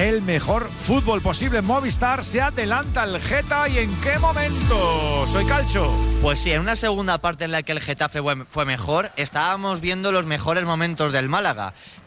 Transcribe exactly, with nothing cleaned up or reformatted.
el mejor fútbol posible en Movistar. Se adelanta el Geta, ¿y en qué momento? Soy Calcho. Pues sí, en una segunda parte en la que el Getafe fue mejor, estábamos viendo los mejores momentos del Málaga.